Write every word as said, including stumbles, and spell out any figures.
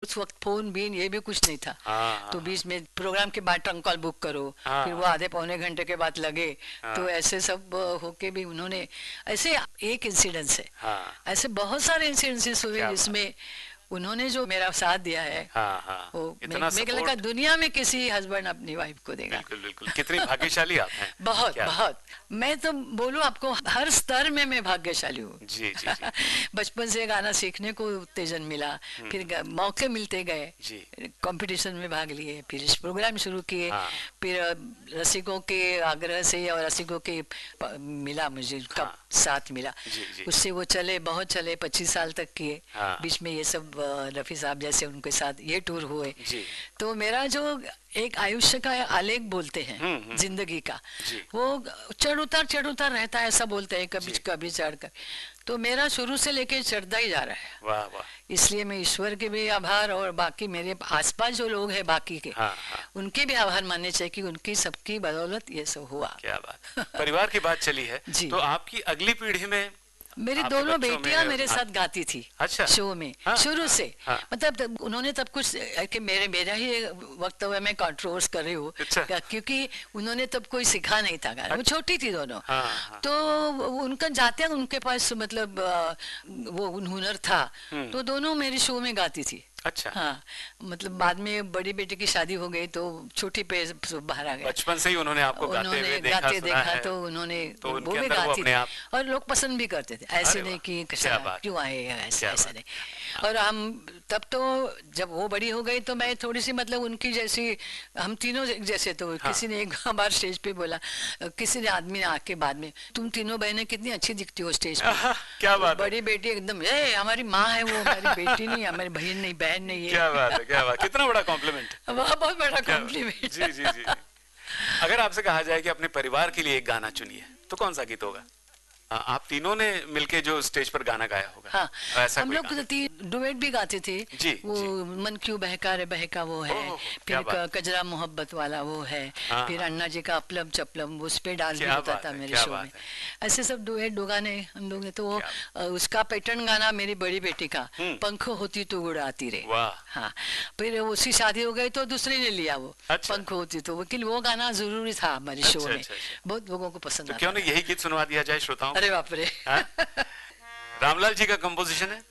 उस वक्त phone been ये भी कुछ नहीं था। हाँ, तो बीच में प्रोग्राम के बाद ट्रंक कॉल बुक करो, हाँ, फिर वो आधे पौने घंटे के बाद लगे। हाँ, तो ऐसे सब होके भी उन्होंने, ऐसे एक इंसिडेंस है, हाँ, ऐसे बहुत सारे इंसिडेंसेस हुए क्या बात। जिसमें उन्होंने जो मेरा साथ दिया है हाँ हाँ, वो इतना मैं, मैं लगा सपोर्ट। दुनिया में किसी हस्बैंड अपनी वाइफ को देगा। बिल्कुल बिल्कुल, कितनी भाग्यशाली आप हैं। बहुत क्या बहुत, मैं तो बोलूं आपको हर स्तर में मैं भाग्यशाली हूँ। जी जी जी बचपन से गाना सीखने को उत्तेजन मिला, फिर ग- मौके मिलते गए, जी। कंपटीशन में भाग लिए, फिर इस प्रोग्राम शुरू किए, हाँ फिर अ, रसिकों के आग्रह से और रसिकों के प- मिला मुझे कब हाँ। साथ मिला, जी जी उससे वो चले, बहुत चले, पच्चीस साल तक किए। हाँ बीच में ये सब अ, रफी साहब जैसे उनके साथ ये टूर हुए। जी। तो मेरा जो एक आयुष्य का आलेख बोलते हैं हम्म, हम्म, जिंदगी का, जी वो चढ़ उतार चढ़ उतार रहता है, ऐसा बोलते हैं, कभी जी। कभी चढ़ कर। तो मेरा शुरू से लेके चढ़ता ही जा रहा है। वाह वाह। इसलिए मैं ईश्वर के भी आभार, और बाकी मेरे आसपास जो लोग हैं बाकी के, हाँ हाँ, उनके भी आभार मानने चाहिए कि उनकी सबकी बदौलत ये सब हुआ। क्या बात। परिवार की बात चली है, जी। तो आपकी अगली पीढ़ी में मेरी आपके दोनों बच्चों में बेटियां है- मेरे हाँ, साथ गाती थी अच्छा। शो में, हाँ, शुरू हाँ, से। हाँ। मतलब तब उन्होंने तब कुछ अ, कि मेरे मेरा ही वक्तव्य में कंट्रोवर्स कर रही हूँ, अच्छा। क्योंकि उन्होंने तब कोई सिखा नहीं था गाना, वो छोटी थी दोनों। हाँ हाँ, तो उनका जाते हैं, उनके पास मतलब अ, वो हुनर था, हम्म, तो दोनों मेरे शो में गाती थी। अच्छा। हाँ, मतलब बाद में बड़ी बेटी की शादी हो गई तो छोटी पे बाहर आ गया। बच्चन से ही उन्होंने आपको गाते हुए उन्होंने देखा गाते सुना देखा है, तो उन्होंने तो वो उनके भी अंदर वो गाती अपने थी, आप। और लोग पसंद भी करते थे। ऐसे अरे नहीं वाह, कि क्या बात। क्यों आए हैं, ऐसे क्या ऐसे बात। नहीं। और हम तब तो जब वो बड़ी हो गई तो मैं थोड़ी सी मतलब उनकी जैसी, हम तीनों जैसे। तो हाँ। किसी ने एक बार स्टेज पे बोला, किसी ने आदमी ने आके बाद में, तुम तीनों बहनें कितनी अच्छी दिखती हो स्टेज पे। क्या बात है। बड़ी बेटी एकदम, ए हमारी माँ है वो, हमारी बेटी नहीं, हमारी बहन नहीं, बहन नहीं है। क्या बात है, क्या बात, कितना बड़ा कॉम्प्लीमेंट। वह बहुत बड़ा क्या- कॉम्प्लीमेंट। जी जी जी। अगर आपसे कहा जाए कि अपने परिवार के लिए एक गाना चुनिए, तो कौन सा गीत होगा? हाँ, आप तीनों ने मिलके जो स्टेज पर गाना गाया होगा। हाँ, ऐसा हम कोई लोग गाना? डुएट भी गाते थे। जी, वो जी। मन क्यों बहका रे बहका वो है, ओह, फिर क्या बात। क- कजरा मोहब्बत वाला वो है, हाँ, फिर हाँ। अन्ना जी का अपलम चपलम, उस पे डांस भी क्या होता बात था है, मेरे क्या शो बात में। है। ऐसे सब डुएट दो गाने हम लोग ने। तो वो क्या अ, उसका पैटर्न गाना मेरी बड़ी बेटी का, हम्म। पंख होती तो उड़ाती रे। वाह। हाँ, फिर उसकी शादी हो गई तो दूसरे ने लिया वो, अच्छा। पंख होती तो, लेकिन वो गाना जरूरी था हमारे शो अच्छा, में, अच्छा, अच्छा। बहुत लोगों को पसंद तो आता क्यों था। नहीं यही गीत सुनवा दिया जाए श्रोताओं को? अरे बाप रे। हाँ? रामलाल जी का कंपोजिशन है,